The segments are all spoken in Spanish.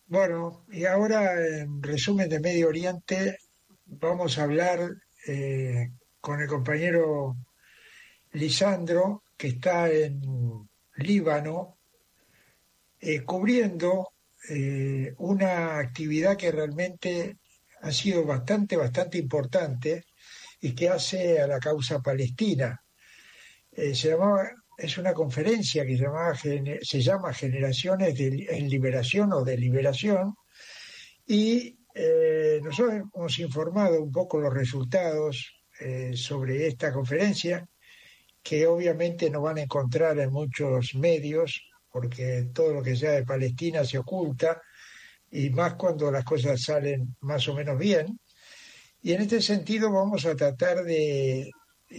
Bueno, y ahora en resumen de Medio Oriente vamos a hablar con el compañero Lisandro, que está en Líbano, cubriendo una actividad que realmente ha sido bastante importante y que hace a la causa palestina. Es una conferencia que se llama en Liberación o de Liberación, y nosotros hemos informado un poco los resultados sobre esta conferencia, que obviamente no van a encontrar en muchos medios, porque todo lo que sea de Palestina se oculta, y más cuando las cosas salen más o menos bien. Y en este sentido vamos a tratar de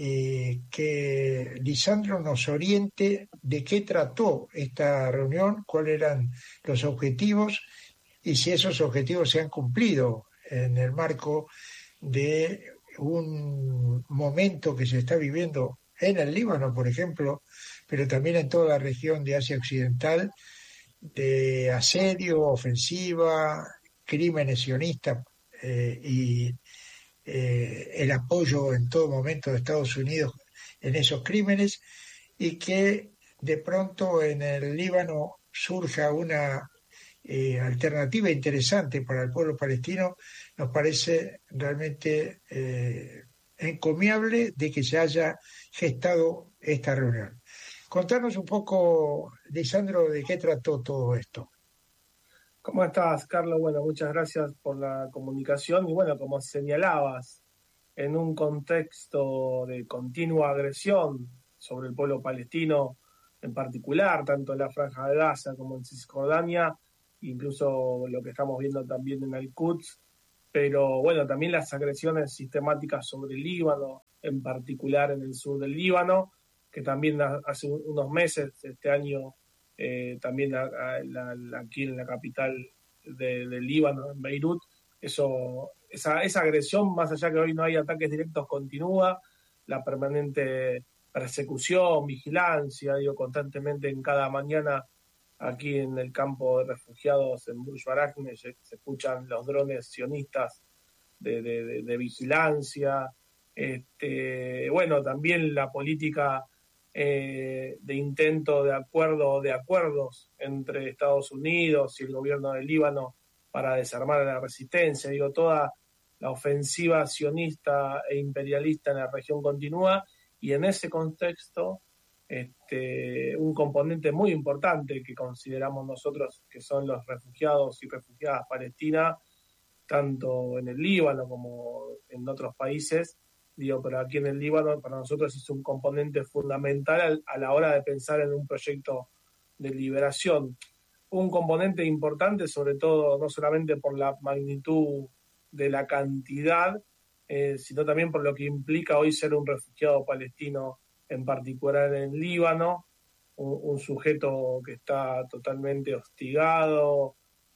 que Lisandro nos oriente de qué trató esta reunión, cuáles eran los objetivos y si esos objetivos se han cumplido en el marco de un momento que se está viviendo en el Líbano, por ejemplo, pero también en toda la región de Asia Occidental, de asedio, ofensiva, crímenes sionistas y el apoyo en todo momento de Estados Unidos en esos crímenes, y que de pronto en el Líbano surja una alternativa interesante para el pueblo palestino. Nos parece realmente encomiable de que se haya gestado esta reunión. Contanos un poco, Lisandro, de qué trató todo esto. ¿Cómo estás, Carlos? Bueno, muchas gracias por la comunicación y bueno, como señalabas, en un contexto de continua agresión sobre el pueblo palestino en particular, tanto en la Franja de Gaza como en Cisjordania, incluso lo que estamos viendo también en el Quds, pero bueno, también las agresiones sistemáticas sobre el Líbano, en particular en el sur del Líbano, que también hace unos meses, este año, también aquí en la capital del Líbano, en Beirut, esa agresión, más allá que hoy no hay ataques directos, continúa, la permanente persecución, vigilancia, digo, constantemente en cada mañana aquí en el campo de refugiados en Burj Barakne se escuchan los drones sionistas de vigilancia. Bueno, también la política de intento de acuerdo, de acuerdos entre Estados Unidos y el gobierno del Líbano para desarmar a la resistencia. Digo, toda la ofensiva sionista e imperialista en la región continúa, y en ese contexto un componente muy importante que consideramos nosotros, que son los refugiados y refugiadas palestinas, tanto en el Líbano como en otros países, digo, pero aquí en el Líbano para nosotros es un componente fundamental a la hora de pensar en un proyecto de liberación. Un componente importante, sobre todo, no solamente por la magnitud de la cantidad, sino también por lo que implica hoy ser un refugiado palestino, en particular en el Líbano, un sujeto que está totalmente hostigado,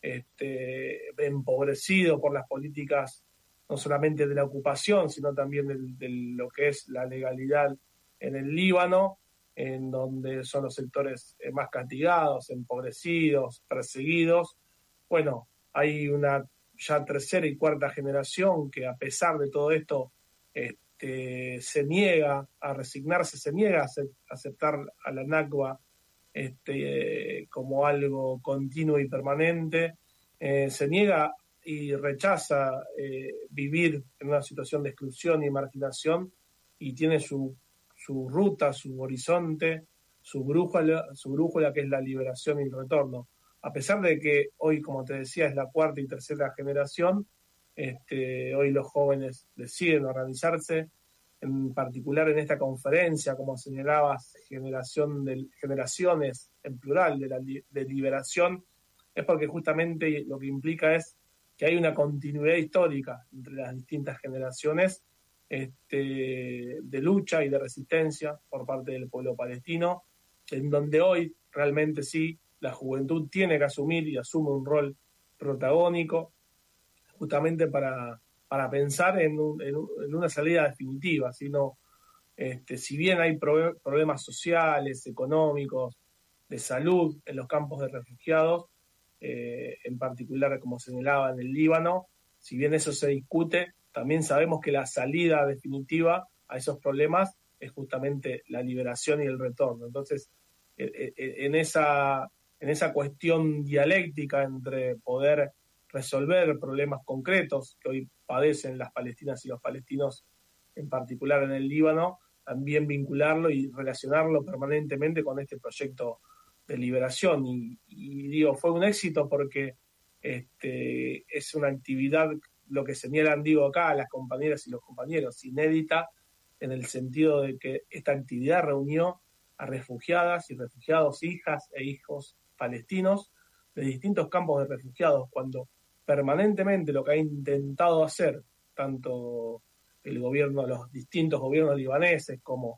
empobrecido por las políticas no solamente de la ocupación, sino también de lo que es la legalidad en el Líbano, en donde son los sectores más castigados, empobrecidos, perseguidos. Bueno, hay una ya tercera y cuarta generación que, a pesar de todo esto, se niega a resignarse, se niega a aceptar a la Nakba como algo continuo y permanente, se niega y rechaza vivir en una situación de exclusión y marginación, y tiene su ruta, su horizonte, su brújula, que es la liberación y el retorno. A pesar de que hoy, como te decía, es la cuarta y tercera generación, hoy los jóvenes deciden organizarse, en particular en esta conferencia, como señalabas, generaciones en plural de liberación, es porque justamente lo que implica es que hay una continuidad histórica entre las distintas generaciones, de lucha y de resistencia por parte del pueblo palestino, en donde hoy realmente sí la juventud tiene que asumir y asume un rol protagónico, justamente para pensar en una salida definitiva, sino, si bien hay problemas sociales, económicos, de salud en los campos de refugiados, en particular, como señalaba, en el Líbano. Si bien eso se discute, también sabemos que la salida definitiva a esos problemas es justamente la liberación y el retorno. Entonces, en esa cuestión dialéctica entre poder resolver problemas concretos que hoy padecen las palestinas y los palestinos, en particular en el Líbano, también vincularlo y relacionarlo permanentemente con este proyecto de liberación. Y digo, fue un éxito porque es una actividad, lo que señalan, digo acá, las compañeras y los compañeros, inédita, en el sentido de que esta actividad reunió a refugiadas y refugiados, hijas e hijos palestinos de distintos campos de refugiados, cuando permanentemente lo que ha intentado hacer tanto el gobierno, los distintos gobiernos libaneses como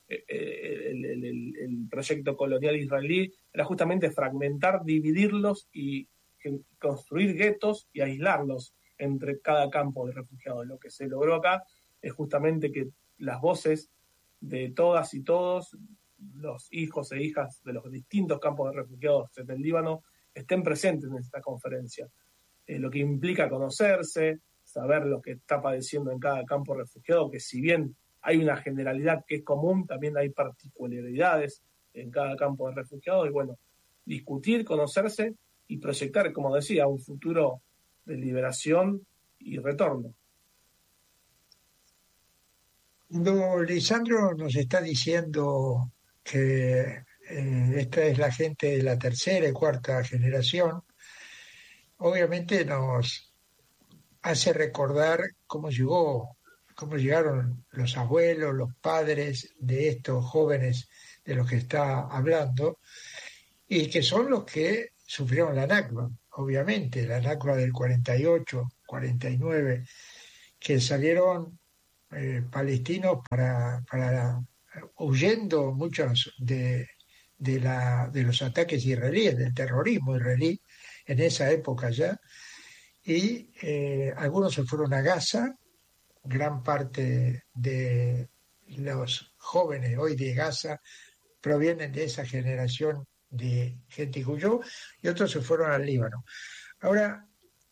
el proyecto colonial israelí, era justamente fragmentar, dividirlos y construir guetos y aislarlos entre cada campo de refugiados. Lo que se logró acá es justamente que las voces de todas y todos los hijos e hijas de los distintos campos de refugiados en el Líbano estén presentes en esta conferencia, lo que implica conocerse, saber lo que está padeciendo en cada campo refugiado, que si bien hay una generalidad que es común, también hay particularidades en cada campo de refugiados, y bueno, discutir, conocerse y proyectar, como decía, un futuro de liberación y retorno. Cuando Lisandro nos está diciendo que esta es la gente de la tercera y cuarta generación, obviamente nos hace recordar cómo llegaron los abuelos, los padres de estos jóvenes de los que está hablando, y que son los que sufrieron la Nakba, obviamente, la Nakba del 48, 49, que salieron palestinos para huyendo muchos de los ataques israelíes, del terrorismo israelí en esa época ya, y algunos se fueron a Gaza. Gran parte de los jóvenes hoy de Gaza provienen de esa generación de gente que huyó, y otros se fueron al Líbano. Ahora,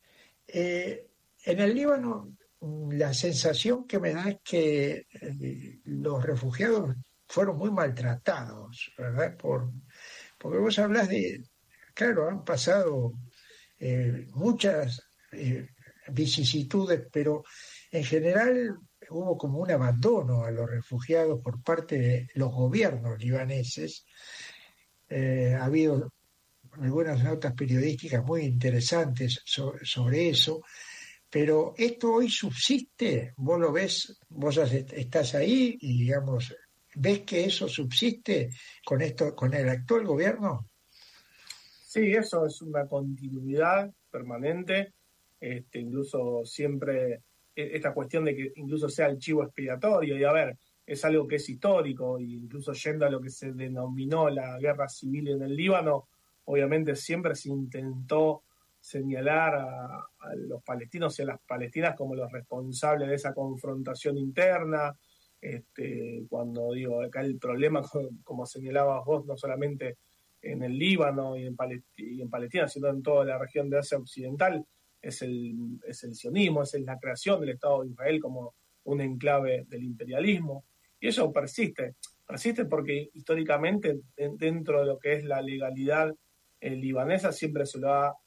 en el Líbano, la sensación que me da es que los refugiados fueron muy maltratados, ¿verdad? Porque vos hablas claro, han pasado muchas vicisitudes, pero en general hubo como un abandono a los refugiados por parte de los gobiernos libaneses. Ha habido algunas notas periodísticas muy interesantes sobre eso, pero esto hoy subsiste. Vos lo ves, vos estás ahí y digamos, ¿ves que eso subsiste con el actual gobierno? Sí, eso es una continuidad permanente, incluso siempre esta cuestión de que incluso sea el chivo expiatorio, y a ver, es algo que es histórico, e incluso yendo a lo que se denominó la guerra civil en el Líbano, obviamente siempre se intentó señalar a los palestinos y a las palestinas como los responsables de esa confrontación interna, cuando digo, acá el problema, como señalabas vos, no solamente en el Líbano y en Palestina, sino en toda la región de Asia Occidental, es el sionismo, es la creación del Estado de Israel como un enclave del imperialismo. Y eso persiste porque históricamente dentro de lo que es la legalidad libanesa siempre se lo ha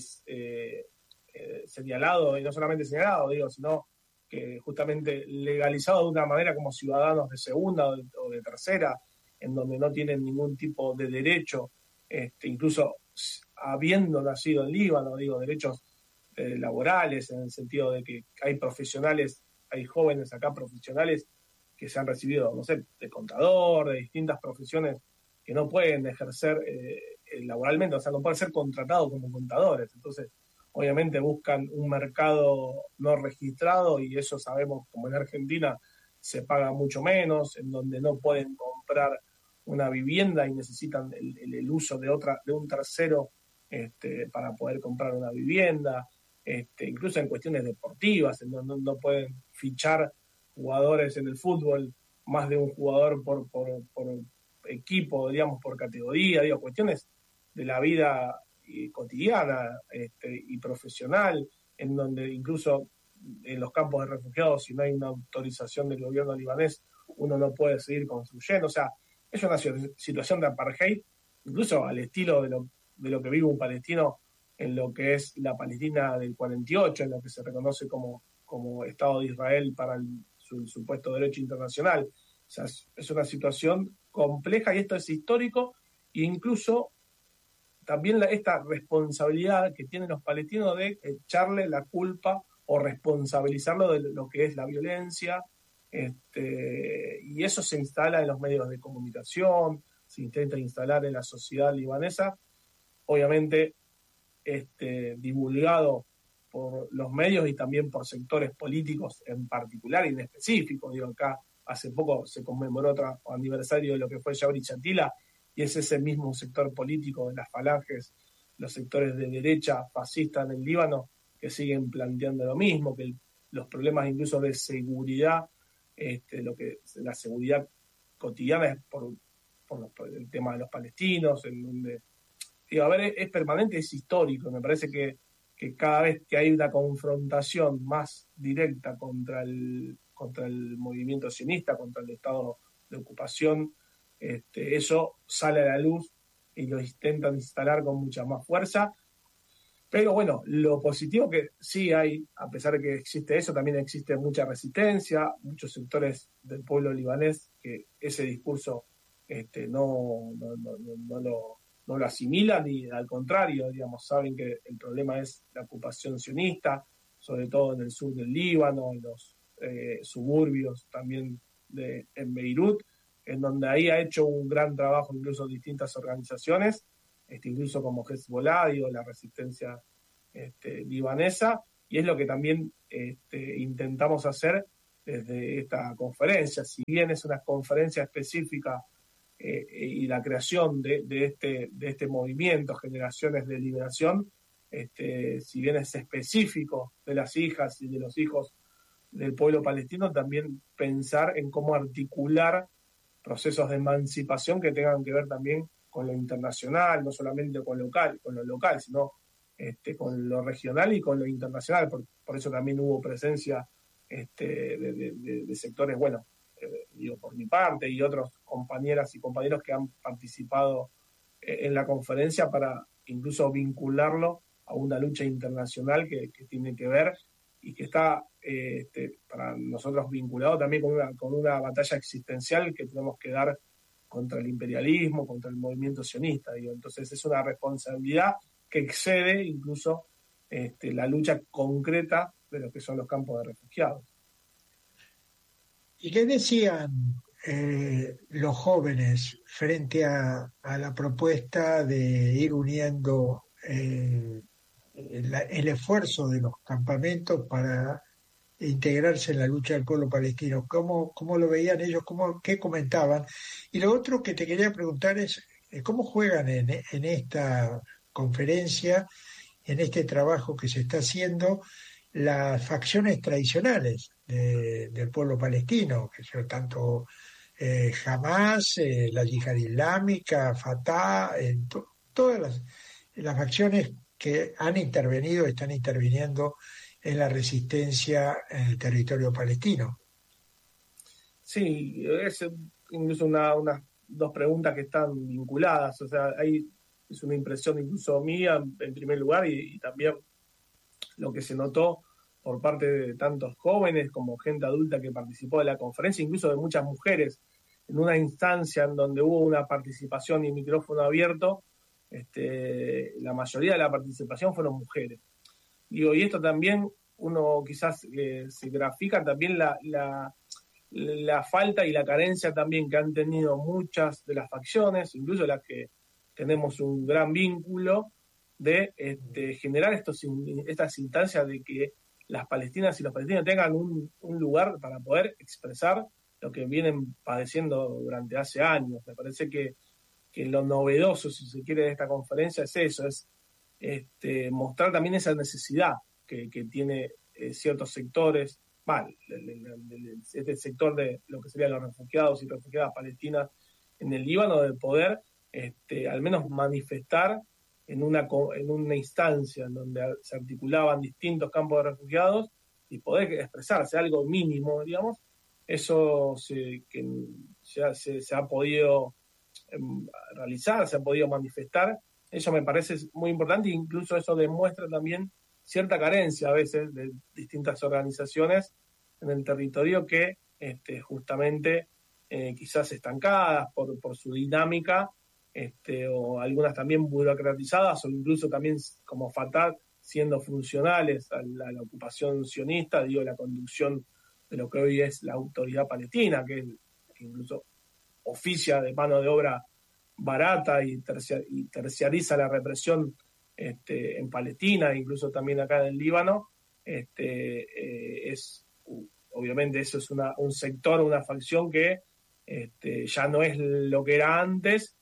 señalado, y no solamente señalado, sino que justamente legalizado de una manera como ciudadanos de segunda o de tercera, en donde no tienen ningún tipo de derecho, incluso habiendo nacido en Líbano, derechos laborales, en el sentido de que hay profesionales, hay jóvenes acá profesionales que se han recibido, no sé, de contador, de distintas profesiones que no pueden ejercer laboralmente, o sea, no pueden ser contratados como contadores. Entonces, obviamente buscan un mercado no registrado, y eso sabemos, como en Argentina se paga mucho menos, en donde no pueden comprar una vivienda y necesitan el uso de un tercero para poder comprar una vivienda, incluso en cuestiones deportivas, en donde no pueden fichar jugadores en el fútbol, más de un jugador por equipo, digamos, por categoría, cuestiones de la vida cotidiana y profesional, en donde incluso en los campos de refugiados, si no hay una autorización del gobierno libanés, uno no puede seguir construyendo. O sea, es una situación de apartheid, incluso al estilo de lo que vive un palestino en lo que es la Palestina del 48, en lo que se reconoce como Estado de Israel para su supuesto derecho internacional. O sea, es una situación compleja y esto es histórico, e incluso también esta responsabilidad que tienen los palestinos de echarle la culpa o responsabilizarlo de lo que es la violencia, y eso se instala en los medios de comunicación, se intenta instalar en la sociedad libanesa, obviamente divulgado por los medios y también por sectores políticos en particular y en específico. Digo, acá hace poco se conmemoró otro aniversario de lo que fue Jauri Chatila, y es ese mismo sector político de las falanges, los sectores de derecha fascista en el Líbano, que siguen planteando lo mismo, que los problemas incluso de seguridad, lo que la seguridad cotidiana es por el tema de los palestinos, en donde, digo, a ver, es permanente, es histórico. Me parece que cada vez que hay una confrontación más directa contra el movimiento sionista, contra el estado de ocupación, eso sale a la luz y lo intentan instalar con mucha más fuerza. Pero bueno, lo positivo que sí hay, a pesar de que existe eso, también existe mucha resistencia, muchos sectores del pueblo libanés que ese discurso no lo asimilan, y al contrario, digamos, saben que el problema es la ocupación sionista, sobre todo en el sur del Líbano, en los suburbios también en Beirut, en donde ahí ha hecho un gran trabajo incluso distintas organizaciones, incluso como Hezbollah, la resistencia libanesa, y es lo que también intentamos hacer desde esta conferencia. Si bien es una conferencia específica y la creación de este movimiento, Generaciones de Liberación, si bien es específico de las hijas y de los hijos del pueblo palestino, también pensar en cómo articular procesos de emancipación que tengan que ver también con lo internacional, no solamente con lo local, sino con lo regional y con lo internacional. Por eso también hubo presencia de sectores, bueno, digo, por mi parte y otros compañeras y compañeros que han participado en la conferencia, para incluso vincularlo a una lucha internacional que tiene que ver y que está para nosotros vinculado también con una batalla existencial que tenemos que dar contra el imperialismo, contra el movimiento sionista. Digo. Entonces es una responsabilidad que excede incluso la lucha concreta de lo que son los campos de refugiados. ¿Y qué decían los jóvenes frente a la propuesta de ir uniendo el esfuerzo de los campamentos para integrarse en la lucha del pueblo palestino? ¿Cómo lo veían ellos? ¿Qué comentaban? Y lo otro que te quería preguntar es, ¿cómo juegan en esta conferencia, en este trabajo que se está haciendo, las facciones tradicionales del pueblo palestino, que son tanto Hamas, la Yihad Islámica, Fatah, todas las facciones que han intervenido, están interviniendo en la resistencia en el territorio palestino? Sí, es incluso unas dos preguntas que están vinculadas. O sea, es una impresión incluso mía en primer lugar, y también lo que se notó por parte de tantos jóvenes como gente adulta que participó de la conferencia, incluso de muchas mujeres, en una instancia en donde hubo una participación y micrófono abierto. La mayoría de la participación fueron mujeres. Digo, y esto también uno quizás se grafica también la falta y la carencia también que han tenido muchas de las facciones, incluso las que tenemos un gran vínculo, de generar estas instancias de que las palestinas y los palestinos tengan un lugar para poder expresar lo que vienen padeciendo durante hace años. Me parece que lo novedoso, si se quiere, de esta conferencia es eso, es mostrar también esa necesidad que tiene ciertos sectores, este sector de lo que serían los refugiados y refugiadas palestinas en el Líbano, de poder al menos manifestar en una instancia en donde se articulaban distintos campos de refugiados y poder expresarse, algo mínimo, digamos, eso se ha podido realizar, se ha podido manifestar. Eso me parece muy importante e incluso eso demuestra también cierta carencia a veces de distintas organizaciones en el territorio que justamente quizás estancadas por su dinámica, o algunas también burocratizadas o incluso también como Fatah siendo funcionales a la ocupación sionista, la conducción de lo que hoy es la autoridad palestina, que incluso oficia de mano de obra barata y terciariza la represión en Palestina, incluso también acá en el Líbano. Obviamente eso es un sector, una facción que ya no es lo que era antes,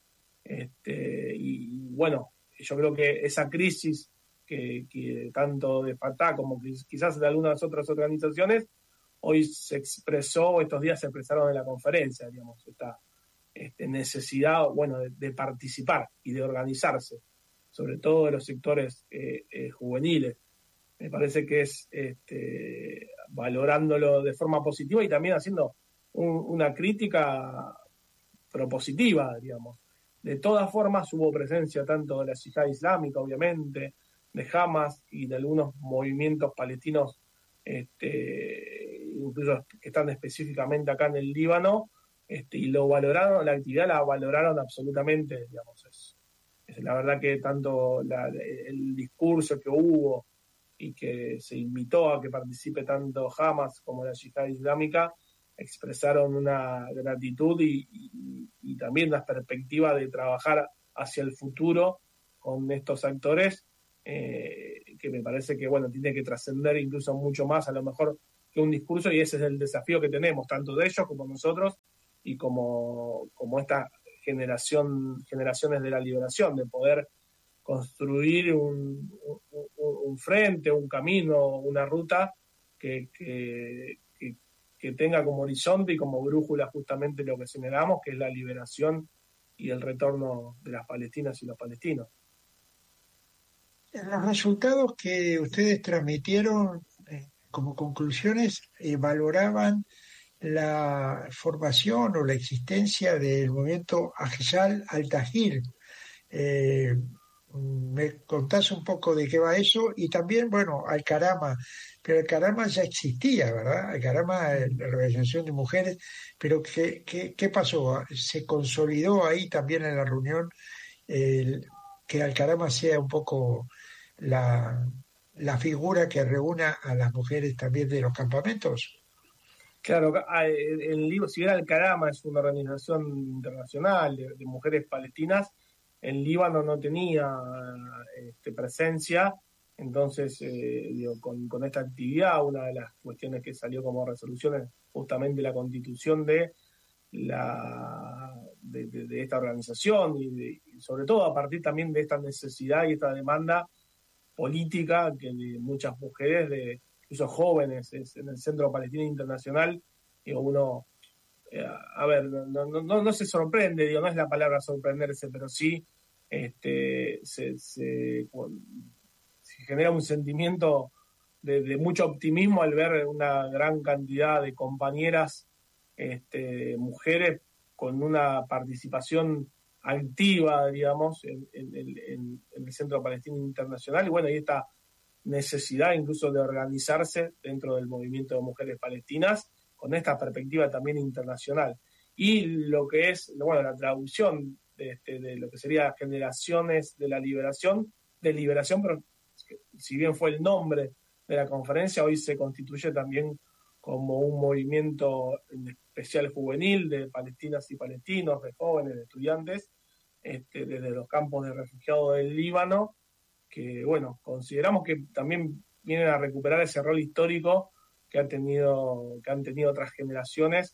y bueno, yo creo que esa crisis que tanto de Fatah como quizás de algunas otras organizaciones hoy se expresó, estos días se expresaron en la conferencia, digamos, esta necesidad, bueno, de participar y de organizarse, sobre todo de los sectores juveniles. Me parece que es valorándolo de forma positiva y también haciendo una crítica propositiva, digamos. De todas formas hubo presencia tanto de la Yihad Islámica, obviamente, de Hamas y de algunos movimientos palestinos, incluso que están específicamente acá en el Líbano, y lo valoraron, la actividad la valoraron absolutamente, digamos. Es la verdad que tanto el discurso que hubo y que se invitó a que participe tanto Hamas como la Yihad Islámica expresaron una gratitud y también la perspectiva de trabajar hacia el futuro con estos actores, que me parece que bueno, tiene que trascender incluso mucho más a lo mejor que un discurso, y ese es el desafío que tenemos, tanto de ellos como nosotros y como esta generaciones de la liberación, de poder construir un frente, un camino, una ruta que tenga como horizonte y como brújula justamente lo que señalamos, que es la liberación y el retorno de las palestinas y los palestinos. Los resultados que ustedes transmitieron como conclusiones valoraban la formación o la existencia del movimiento Ahzab al-Tahrir. ¿Me contás un poco de qué va eso? Y también, bueno, Al-Karama, pero Al-Karama ya existía, ¿verdad? Al-Karama, la organización de mujeres, pero ¿qué pasó? ¿Se consolidó ahí también en la reunión que Al-Karama sea un poco la figura que reúna a las mujeres también de los campamentos? Claro, si bien Al-Karama es una organización internacional de mujeres palestinas, en Líbano no tenía presencia, entonces con esta actividad una de las cuestiones que salió como resolución es justamente la constitución de esta organización y sobre todo a partir también de esta necesidad y esta demanda política que de muchas mujeres, incluso jóvenes, en el Centro Palestino Internacional, uno, a ver, no se sorprende, no es la palabra sorprenderse, pero sí se genera un sentimiento de mucho optimismo al ver una gran cantidad de compañeras, mujeres con una participación activa, digamos, en el Centro Palestino Internacional, y bueno, y esta necesidad incluso de organizarse dentro del movimiento de mujeres palestinas con esta perspectiva también internacional. Y lo que es, bueno, la traducción de lo que sería Generaciones de la Liberación, pero si bien fue el nombre de la conferencia, hoy se constituye también como un movimiento en especial juvenil de palestinas y palestinos, de jóvenes, de estudiantes, desde los campos de refugiados del Líbano, que bueno, consideramos que también vienen a recuperar ese rol histórico que han tenido otras generaciones,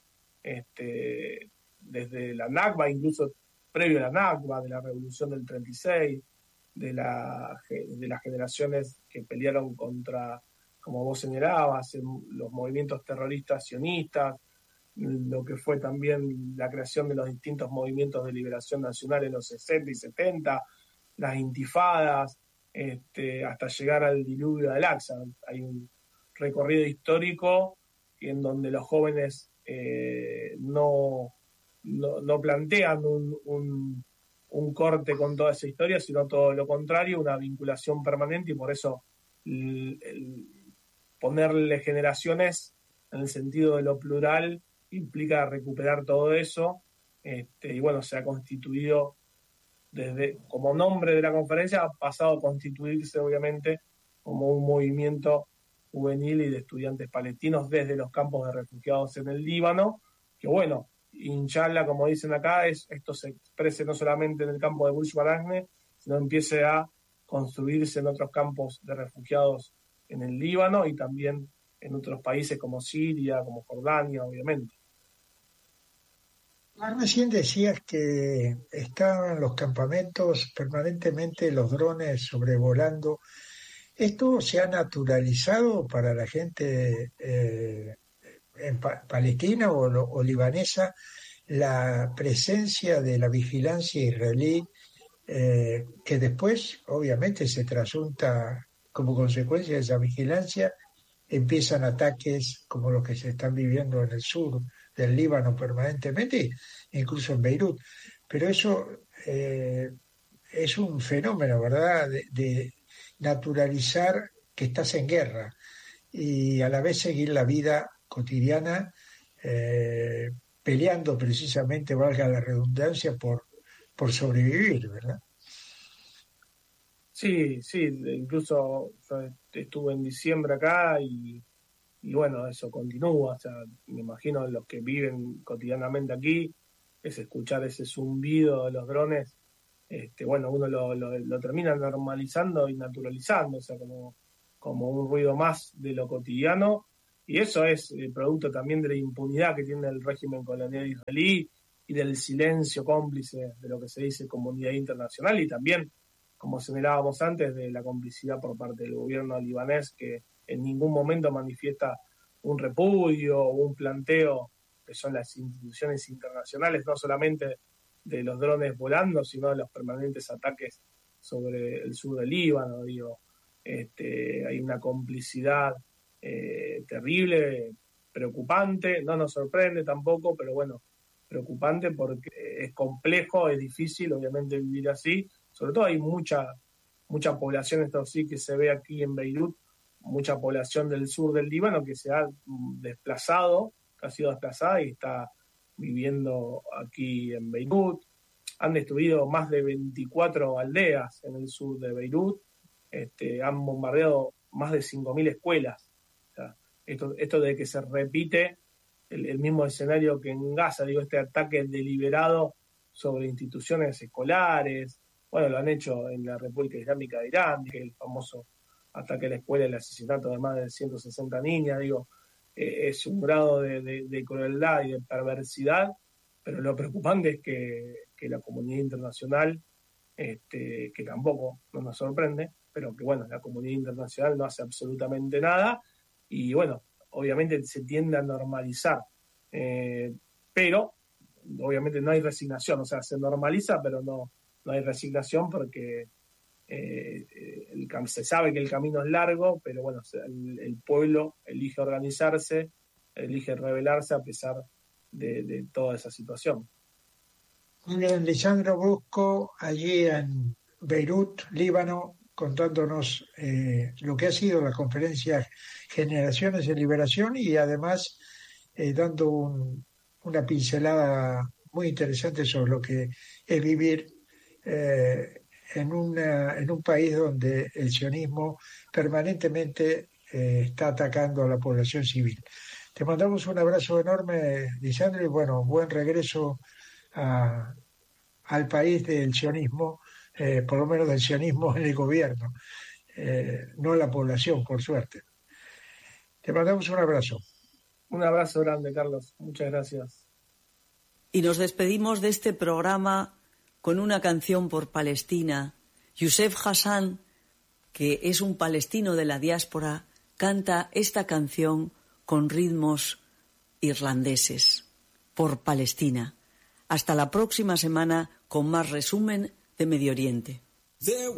desde la Nakba, incluso previo a la Nakba, de la Revolución del 36, de las generaciones que pelearon contra, como vos señalabas, los movimientos terroristas sionistas, lo que fue también la creación de los distintos movimientos de liberación nacional en los 60 y 70, las intifadas, hasta llegar al diluvio de Al-Aqsa. Hay un recorrido histórico en donde los jóvenes no plantean un corte con toda esa historia, sino todo lo contrario, una vinculación permanente, y por eso el ponerle generaciones en el sentido de lo plural implica recuperar todo eso, y bueno, se ha constituido desde, como nombre de la conferencia, ha pasado a constituirse obviamente como un movimiento juvenil y de estudiantes palestinos desde los campos de refugiados en el Líbano, que bueno, inshallah, como dicen acá, esto se exprese no solamente en el campo de Burj Barajne, sino empiece a construirse en otros campos de refugiados en el Líbano y también en otros países como Siria, como Jordania, obviamente. Recién decías que estaban los campamentos permanentemente, los drones sobrevolando. ¿Esto se ha naturalizado para la gente en Palestina o libanesa, la presencia de la vigilancia israelí, que después obviamente se trasunta como consecuencia de esa vigilancia, empiezan ataques como los que se están viviendo en el sur del Líbano permanentemente, incluso en Beirut? Pero eso es un fenómeno, ¿verdad?, de naturalizar que estás en guerra y a la vez seguir la vida cotidiana, peleando precisamente, valga la redundancia, por sobrevivir, ¿verdad? Sí, incluso yo estuve en diciembre acá y bueno, eso continúa. O sea, me imagino los que viven cotidianamente aquí, es escuchar ese zumbido de los drones. Bueno, uno lo termina normalizando y naturalizando, o sea, como un ruido más de lo cotidiano. Y eso es producto también de la impunidad que tiene el régimen colonial israelí y del silencio cómplice de lo que se dice comunidad internacional, y también, como señalábamos antes, de la complicidad por parte del gobierno libanés, que en ningún momento manifiesta un repudio o un planteo que son las instituciones internacionales, no solamente de los drones volando, sino de los permanentes ataques sobre el sur del Líbano. Digo, hay una complicidad terrible, preocupante, no nos sorprende tampoco, pero bueno, preocupante porque es complejo, es difícil obviamente vivir así. Sobre todo hay mucha población, esto sí que se ve aquí en Beirut, mucha población del sur del Líbano que se ha desplazado, que ha sido desplazada y está viviendo aquí en Beirut. Han destruido más de 24 aldeas en el sur de Beirut, han bombardeado más de 5.000 escuelas. O sea, esto de que se repite el mismo escenario que en Gaza, digo, este ataque deliberado sobre instituciones escolares. Bueno, lo han hecho en la República Islámica de Irán, que es el famoso ataque a la escuela y el asesinato de más de 160 niñas. Digo, es un grado de crueldad y de perversidad, pero lo preocupante es que la comunidad internacional, que tampoco no nos sorprende, pero que bueno, la comunidad internacional no hace absolutamente nada, y bueno, obviamente se tiende a normalizar, pero obviamente no hay resignación, o sea, se normaliza, pero no hay resignación porque se sabe que el camino es largo, pero bueno, el pueblo elige organizarse, elige rebelarse a pesar de toda esa situación. Lisandro Brusco, allí en Beirut, Líbano, contándonos lo que ha sido la conferencia Generaciones de Liberación, y además dando una pincelada muy interesante sobre lo que es vivir en un país donde el sionismo permanentemente está atacando a la población civil. Te mandamos un abrazo enorme, Lisandro, y bueno, buen regreso al país del sionismo, por lo menos del sionismo en el gobierno, no en la población, por suerte. Te mandamos un abrazo. Un abrazo grande, Carlos. Muchas gracias. Y nos despedimos de este programa con una canción por Palestina. Youssef Hassan, que es un palestino de la diáspora, canta esta canción con ritmos irlandeses, por Palestina. Hasta la próxima semana con más resumen de Medio Oriente.